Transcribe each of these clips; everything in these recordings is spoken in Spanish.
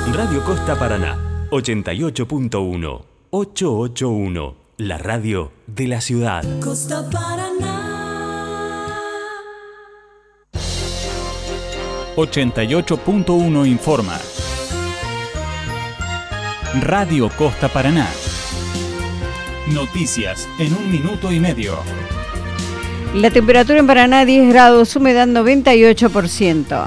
Radio Costa Paraná, 88.1, 881, la radio de la ciudad. Costa Paraná. 88.1 informa. Radio Costa Paraná. Noticias en 1 minuto y medio. La temperatura en Paraná 10 grados, humedad 98%.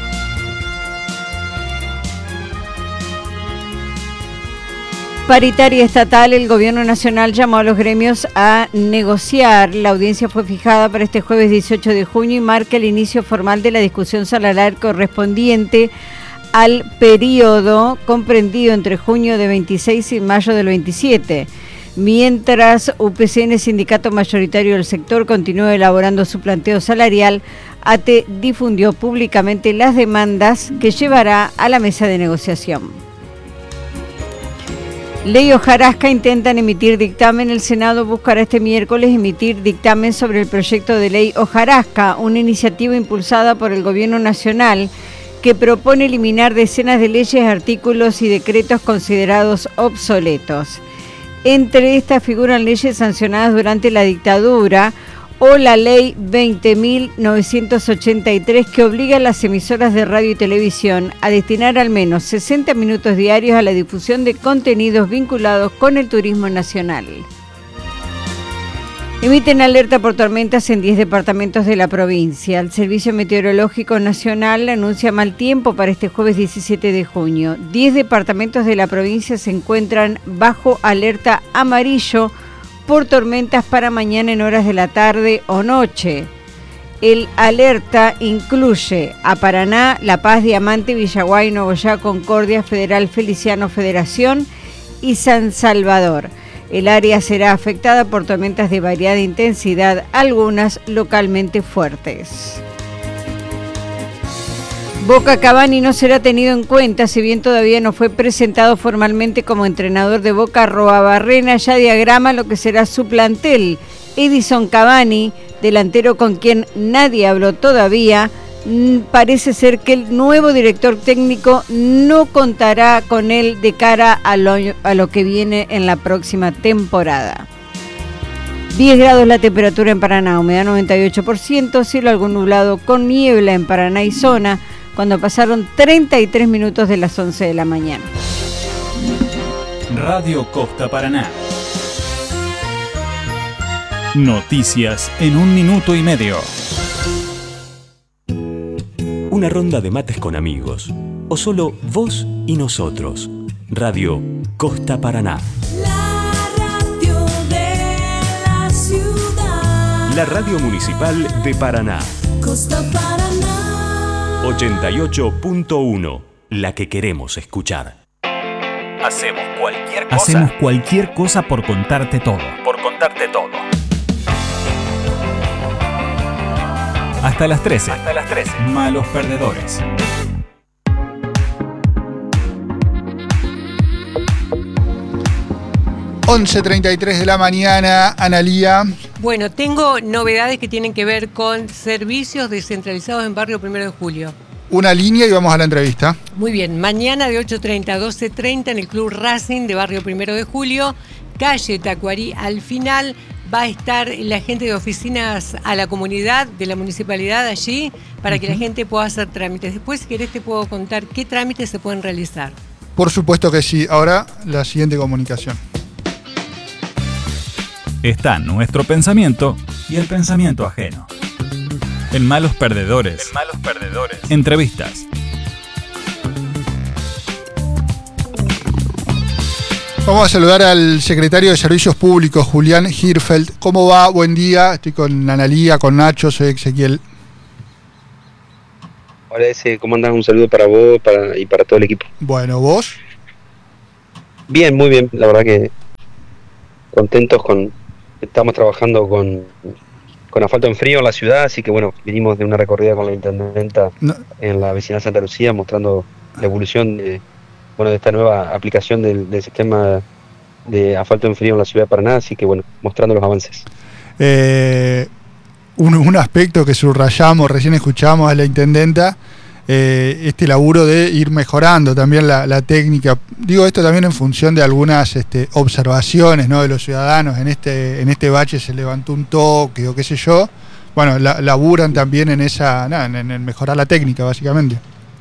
Paritaria estatal, el gobierno nacional llamó a los gremios a negociar. La audiencia fue fijada para este jueves 18 de junio y marca el inicio formal de la discusión salarial correspondiente al periodo comprendido entre junio de 26 y mayo del 27. Mientras UPCN, sindicato mayoritario del sector, continúa elaborando su planteo salarial, ATE difundió públicamente las demandas que llevará a la mesa de negociación. Ley hojarasca, intentan emitir dictamen. El Senado buscará este miércoles emitir dictamen sobre el proyecto de ley hojarasca, una iniciativa impulsada por el Gobierno Nacional que propone eliminar decenas de leyes, artículos y decretos considerados obsoletos. Entre estas figuran leyes sancionadas durante la dictadura o la Ley 20.983 que obliga a las emisoras de radio y televisión a destinar al menos 60 minutos diarios a la difusión de contenidos vinculados con el turismo nacional. Emiten alerta por tormentas en 10 departamentos de la provincia. El Servicio Meteorológico Nacional anuncia mal tiempo para este jueves 17 de junio. 10 departamentos de la provincia se encuentran bajo alerta amarillo por tormentas para mañana en horas de la tarde o noche. El alerta incluye a Paraná, La Paz, Diamante, Villaguay, Nogoyá, Concordia, Federal, Feliciano, Federación y San Salvador. El área será afectada por tormentas de variada intensidad, algunas localmente fuertes. Boca Cavani no será tenido en cuenta, si bien todavía no fue presentado formalmente como entrenador de Boca. Arroabarrena ya diagrama lo que será su plantel. Edison Cavani, delantero con quien nadie habló todavía, parece ser que el nuevo director técnico no contará con él de cara a lo que viene en la próxima temporada. 10 grados la temperatura en Paraná, humedad 98%, cielo algo nublado con niebla en Paraná y zona, cuando pasaron 33 minutos de las 11 de la mañana. Radio Costa Paraná. Noticias en 1 minuto y medio. Una ronda de mates con amigos. O solo vos y nosotros. Radio Costa Paraná. La radio de la ciudad. La radio municipal de Paraná. Costa Paraná. 88.1, la que queremos escuchar. Hacemos cualquier cosa por contarte todo. Hasta las 13. Malos perdedores. (11:33 de la mañana), Analía. Bueno, tengo novedades que tienen que ver con servicios descentralizados en Barrio 1 de Julio. Una línea y vamos a la entrevista. Muy bien, mañana de 8:30 a 12:30 en el Club Racing de Barrio 1 de Julio, calle Tacuarí. Al final va a estar la gente de oficinas a la comunidad de la municipalidad allí para que la gente pueda hacer trámites. Después, si querés, te puedo contar qué trámites se pueden realizar. Por supuesto que sí. Ahora, la siguiente comunicación. Está nuestro pensamiento y el pensamiento ajeno. En Malos Perdedores. Entrevistas. Vamos a saludar al secretario de Servicios Públicos, Julián Hirfeld. ¿Cómo va? Buen día. Estoy con Analía, con Nacho, soy Ezequiel. Hola, ¿cómo andás? Un saludo para vos y para todo el equipo. Bueno, ¿vos? Bien, muy bien. La verdad que contentos estamos trabajando con asfalto en frío en la ciudad, así que bueno, vinimos de una recorrida con la intendenta en la vecindad de Santa Lucía, mostrando la evolución de esta nueva aplicación del sistema de asfalto en frío en la ciudad de Paraná, así que bueno, mostrando los avances. Un aspecto que subrayamos, recién escuchamos a la intendenta, este laburo de ir mejorando también la técnica. Digo esto también en función de algunas observaciones, ¿no?, de los ciudadanos. En este bache se levantó un toque o qué sé yo. Bueno, laburan también en en mejorar la técnica, básicamente.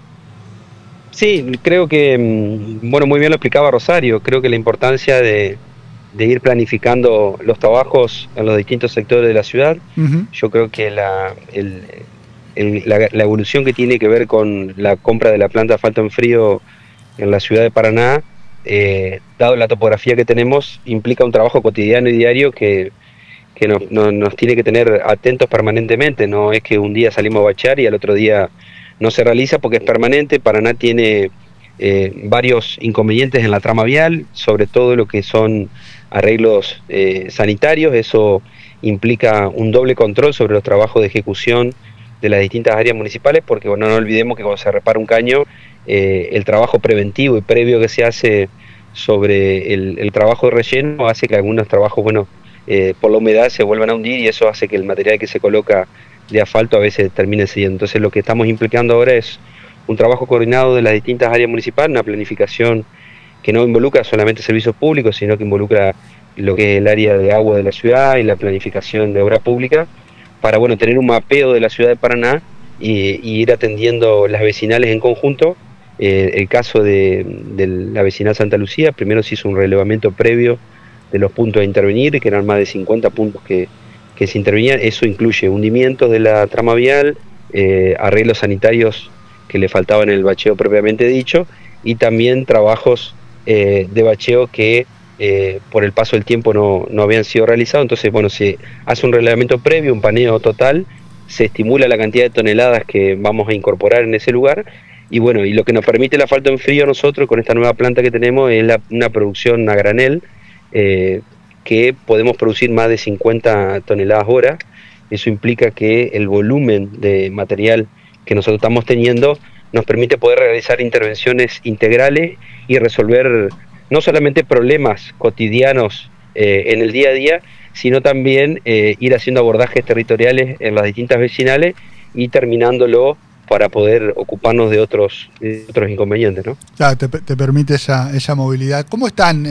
Sí, creo que, bueno, muy bien lo explicaba Rosario. Creo que la importancia de ir planificando los trabajos en los distintos sectores de la ciudad. Uh-huh. Yo creo que la evolución que tiene que ver con la compra de la planta asfalto en frío en la ciudad de Paraná, dado la topografía que tenemos, implica un trabajo cotidiano y diario que nos tiene que tener atentos permanentemente. No es que un día salimos a bachear y al otro día no se realiza, porque es permanente. Paraná tiene varios inconvenientes en la trama vial, sobre todo lo que son arreglos sanitarios. Eso implica un doble control sobre los trabajos de ejecución de las distintas áreas municipales, porque bueno, no olvidemos que cuando se repara un caño, el trabajo preventivo y previo que se hace sobre el trabajo de relleno hace que algunos trabajos, bueno, por la humedad se vuelvan a hundir, y eso hace que el material que se coloca de asfalto a veces termine cediendo. Entonces lo que estamos implicando ahora es un trabajo coordinado de las distintas áreas municipales, una planificación que no involucra solamente servicios públicos, sino que involucra lo que es el área de agua de la ciudad y la planificación de obra pública, para bueno, tener un mapeo de la ciudad de Paraná y ir atendiendo las vecinales en conjunto. El caso de la vecinal Santa Lucía, primero se hizo un relevamiento previo de los puntos a intervenir, que eran más de 50 puntos que se intervenían. Eso incluye hundimientos de la trama vial, arreglos sanitarios que le faltaban en el bacheo propiamente dicho, y también trabajos de bacheo que por el paso del tiempo no habían sido realizados. Entonces, bueno, se hace un relevamiento previo, un paneo total, se estimula la cantidad de toneladas que vamos a incorporar en ese lugar, y bueno, y lo que nos permite el asfalto en frío a nosotros con esta nueva planta que tenemos es una producción a granel, que podemos producir más de 50 toneladas hora. Eso implica que el volumen de material que nosotros estamos teniendo nos permite poder realizar intervenciones integrales y resolver no solamente problemas cotidianos en el día a día, sino también ir haciendo abordajes territoriales en las distintas vecinales y terminándolo para poder ocuparnos de otros inconvenientes, ¿no? Claro, te permite esa movilidad. ¿Cómo están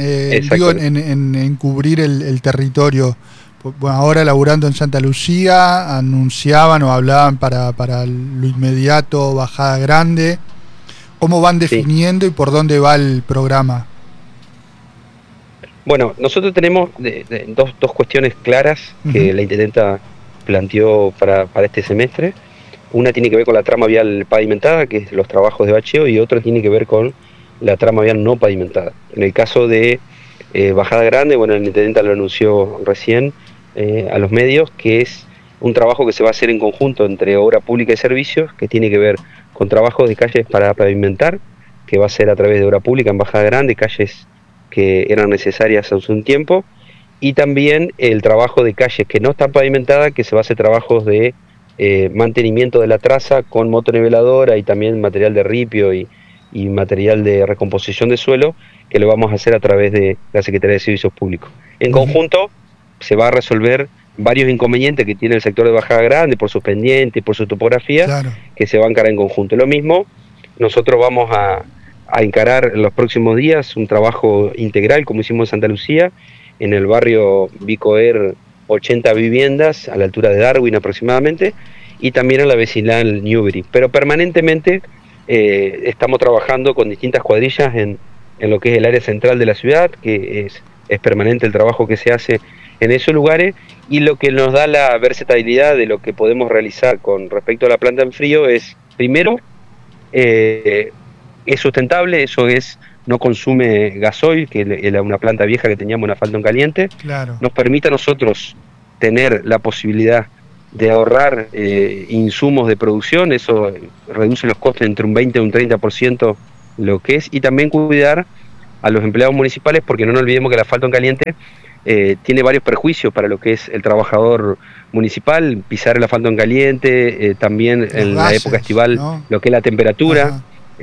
en cubrir el territorio? Bueno, ahora laburando en Santa Lucía, anunciaban o hablaban para lo inmediato Bajada Grande. ¿Cómo van definiendo y por dónde va el programa? Bueno, nosotros tenemos dos cuestiones claras que la intendenta planteó para este semestre. Una tiene que ver con la trama vial pavimentada, que es los trabajos de bacheo, y otra tiene que ver con la trama vial no pavimentada. En el caso de Bajada Grande, bueno, la intendenta lo anunció recién a los medios, que es un trabajo que se va a hacer en conjunto entre obra pública y servicios, que tiene que ver con trabajos de calles para pavimentar, que va a ser a través de obra pública en Bajada Grande, calles que eran necesarias hace un tiempo, y también el trabajo de calles que no están pavimentadas, que se va a hacer trabajos de mantenimiento de la traza con motoniveladora y también material de ripio y material de recomposición de suelo, que lo vamos a hacer a través de la Secretaría de Servicios Públicos. En conjunto se va a resolver varios inconvenientes que tiene el sector de Bajada Grande por sus pendientes, por su topografía, claro, que se va a encarar en conjunto. Lo mismo, nosotros vamos a encarar en los próximos días un trabajo integral, como hicimos en Santa Lucía, en el barrio Bicoer, 80 viviendas a la altura de Darwin aproximadamente, y también en la vecinal Newbery. Pero permanentemente estamos trabajando con distintas cuadrillas en lo que es el área central de la ciudad, que es permanente el trabajo que se hace en esos lugares, y lo que nos da la versatilidad de lo que podemos realizar con respecto a la planta en frío es, primero, es sustentable, eso es, no consume gasoil, que era una planta vieja que teníamos en asfalto en caliente. Claro. Nos permite a nosotros tener la posibilidad de ahorrar insumos de producción, eso reduce los costes entre un 20 y un 30% lo que es, y también cuidar a los empleados municipales, porque no nos olvidemos que el asfalto en caliente tiene varios perjuicios para lo que es el trabajador municipal, pisar el asfalto en caliente, también los en gases, la época estival, ¿no? Lo que es la temperatura,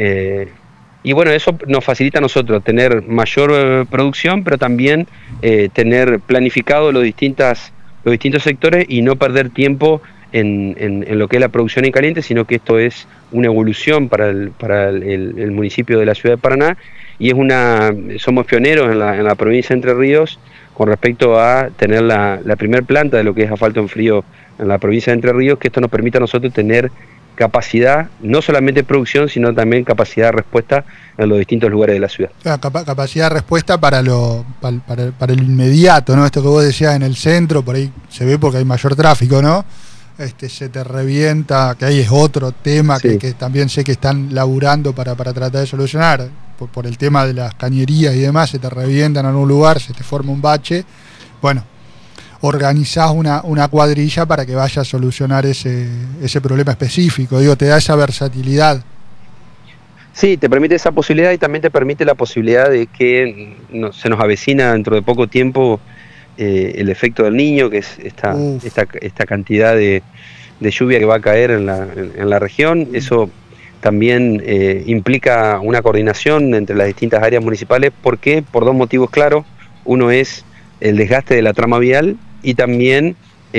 y bueno, eso nos facilita a nosotros tener mayor producción, pero también tener planificado los distintos sectores y no perder tiempo en lo que es la producción en caliente, sino que esto es una evolución para el municipio de la ciudad de Paraná, y somos pioneros en la provincia de Entre Ríos con respecto a tener la primer planta de lo que es asfalto en frío en la provincia de Entre Ríos, que esto nos permite a nosotros tener capacidad, no solamente de producción, sino también capacidad de respuesta en los distintos lugares de la ciudad. Capacidad de respuesta para el inmediato, ¿no? Esto que vos decías en el centro, por ahí se ve porque hay mayor tráfico, ¿no? Se te revienta, que ahí es otro tema sí, que también sé que están laburando para tratar de solucionar, por el tema de las cañerías y demás, se te revientan en un lugar, se te forma un bache, bueno, organizás una cuadrilla para que vaya a solucionar ese problema específico, digo, te da esa versatilidad. Sí, te permite esa posibilidad y también te permite la posibilidad de que se nos avecina dentro de poco tiempo el efecto del Niño, que es esta cantidad de lluvia que va a caer en la región. Eso también implica una coordinación entre las distintas áreas municipales. ¿Por qué? Por dos motivos claros. Uno es el desgaste de la trama vial y también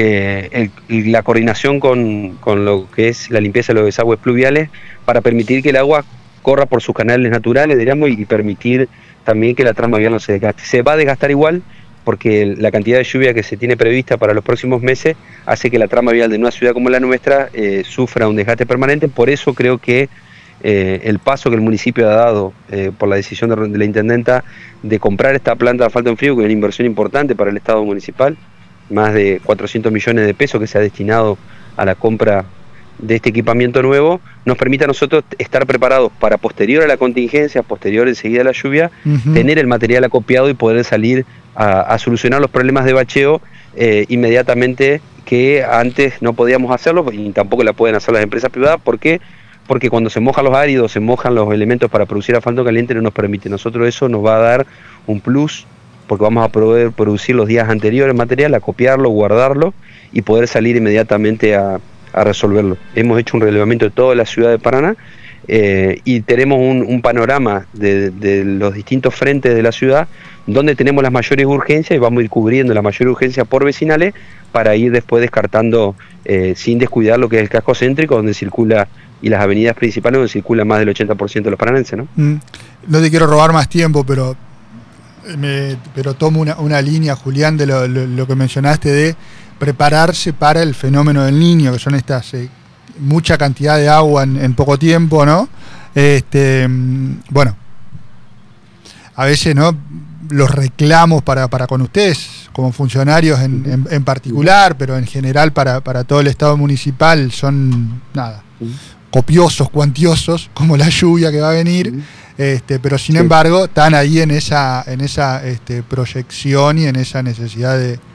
la coordinación con lo que es la limpieza de los desagües pluviales para permitir que el agua corra por sus canales naturales, diríamos, y permitir también que la trama vial no se desgaste. Se va a desgastar igual, porque la cantidad de lluvia que se tiene prevista para los próximos meses hace que la trama vial de una ciudad como la nuestra sufra un desgaste permanente. Por eso creo que el paso que el municipio ha dado por la decisión de la intendenta de comprar esta planta de asfalto en frío, que es una inversión importante para el Estado municipal, más de 400 millones de pesos que se ha destinado a la compra de este equipamiento nuevo, nos permite a nosotros estar preparados para, posterior a la contingencia, posterior enseguida a la lluvia, tener el material acopiado y poder salir a solucionar los problemas de bacheo inmediatamente, que antes no podíamos hacerlo y tampoco la pueden hacer las empresas privadas. ¿Por qué? Porque cuando se mojan los áridos, se mojan los elementos para producir asfalto caliente, no nos permite. Nosotros eso nos va a dar un plus, porque vamos a poder producir los días anteriores material, acopiarlo, guardarlo y poder salir inmediatamente a resolverlo. Hemos hecho un relevamiento de toda la ciudad de Paraná y tenemos un panorama de los distintos frentes de la ciudad donde tenemos las mayores urgencias, y vamos a ir cubriendo las mayores urgencias por vecinales para ir después descartando sin descuidar lo que es el casco céntrico, donde circula, y las avenidas principales donde circula más del 80% de los paranenses, ¿no? No te quiero robar más tiempo, pero tomo una línea, Julián, de lo que mencionaste de prepararse para el fenómeno del Niño, que son estas mucha cantidad de agua en poco tiempo, ¿no? Bueno, a veces, ¿no?, los reclamos para con ustedes como funcionarios en particular, pero en general para todo el Estado municipal son copiosos, cuantiosos, como la lluvia que va a venir. Pero sin embargo están ahí en esa proyección y en esa necesidad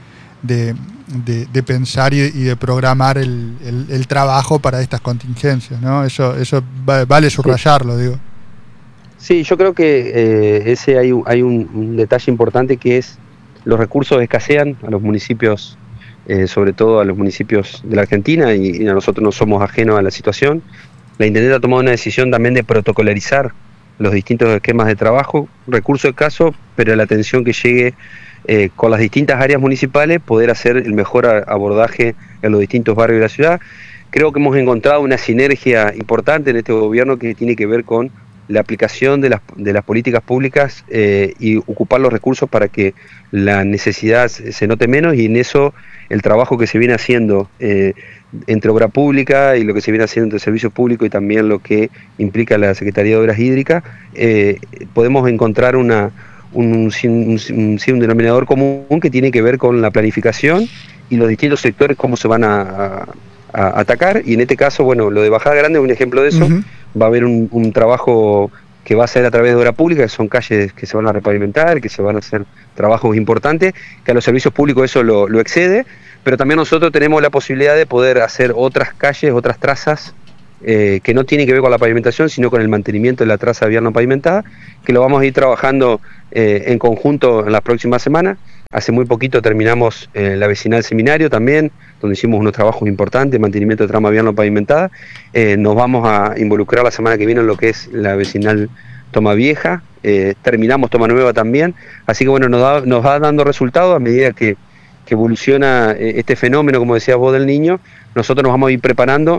de pensar y de programar el trabajo para estas contingencias, ¿no? Eso vale subrayarlo, digo. Sí, yo creo que hay un detalle importante, que es los recursos escasean a los municipios, sobre todo a los municipios de la Argentina, y a nosotros no somos ajenos a la situación. La intendenta ha tomado una decisión también de protocolarizar los distintos esquemas de trabajo, recursos escasos, pero la atención que llegue con las distintas áreas municipales, poder hacer el mejor abordaje en los distintos barrios de la ciudad. Creo que hemos encontrado una sinergia importante en este gobierno que tiene que ver con la aplicación de las políticas públicas y ocupar los recursos para que la necesidad se note menos, y en eso el trabajo que se viene haciendo entre obra pública y lo que se viene haciendo entre servicios públicos y también lo que implica la Secretaría de Obras Hídricas, podemos encontrar un denominador común que tiene que ver con la planificación y los distintos sectores, cómo se van a atacar. Y en este caso, bueno, lo de Bajada Grande es un ejemplo de eso. Va a haber un trabajo que va a ser a través de obra pública, que son calles que se van a repavimentar, que se van a hacer trabajos importantes, que a los servicios públicos eso lo excede, pero también nosotros tenemos la posibilidad de poder hacer otras calles, otras trazas, que no tienen que ver con la pavimentación, sino con el mantenimiento de la traza vial no pavimentada, que lo vamos a ir trabajando en conjunto en las próximas semanas. Hace muy poquito terminamos la vecinal Seminario también, donde hicimos unos trabajos importantes, mantenimiento de trama vial no pavimentada. Nos vamos a involucrar la semana que viene en lo que es la vecinal Toma Vieja, terminamos Toma Nueva también, así que bueno, nos va dando resultados a medida que evoluciona este fenómeno, como decías vos, del Niño. Nosotros nos vamos a ir preparando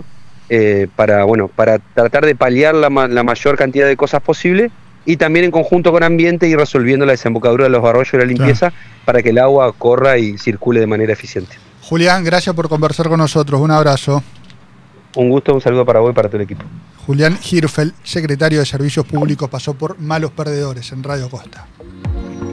para tratar de paliar la mayor cantidad de cosas posible, y también en conjunto con ambiente y resolviendo la desembocadura de los arroyos y la limpieza, para que el agua corra y circule de manera eficiente. Julián, gracias por conversar con nosotros. Un abrazo. Un gusto, un saludo para vos y para todo el equipo. Julián Hirfeld, secretario de Servicios Públicos, pasó por Malos Perdedores en Radio Costa.